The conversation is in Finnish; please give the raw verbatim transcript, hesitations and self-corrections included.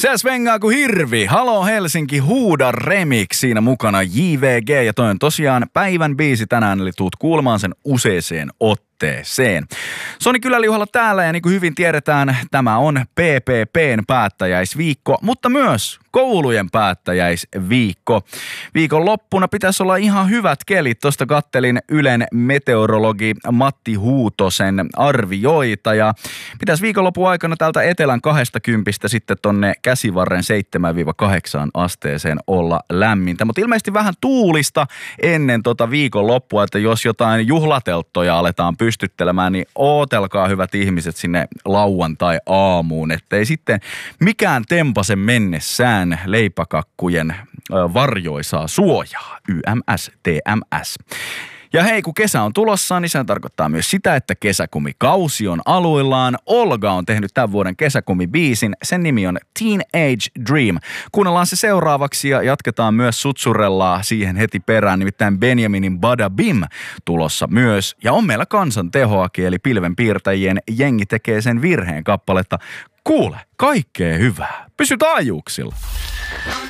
Se svengaa kuin hirvi. Halo Helsinki, huuda remix. Siinä mukana J V G ja toi on tosiaan päivän biisi tänään, eli tuut kuulemaan sen useeseen otteeseen. Soni Kyläliuhalla täällä ja niin kuin hyvin tiedetään, tämä on P P P:n päättäjäisviikko, mutta myös koulujen päättäjäisviikko. Viikon loppuna pitäisi olla ihan hyvät kelit. Tuosta kattelin Ylen meteorologi Matti Huutosen arvioita ja pitäisi viikonlopun aikana täältä etelän kaksikymmentä sitten tonne Käsivarren seitsemän kahdeksan asteeseen olla lämmintä. Mutta ilmeisesti vähän tuulista ennen tota viikonloppua, että jos jotain juhlatelttoja aletaan pystyttelemään, niin ootelkaa hyvät ihmiset sinne lauantai-aamuun, ettei sitten mikään tempasen mennessään leipäkakkujen varjoisaa suojaa. Y M S, T M S. Ja hei, kun kesä on tulossa, niin se tarkoittaa myös sitä, että kesäkumikausi on aluillaan. Olga on tehnyt tämän vuoden kesäkumibiisin. Sen nimi on Teenage Dream. Kuunnellaan se seuraavaksi ja jatketaan myös Sutsurellaa siihen heti perään. Nimittäin Benjaminin Bada Bim tulossa myös. Ja on meillä kansan tehoakin, eli pilvenpiirtäjien jengi tekee sen virheen kappaletta. Kuule, kaikkea hyvää. Pysy taajuuksilla.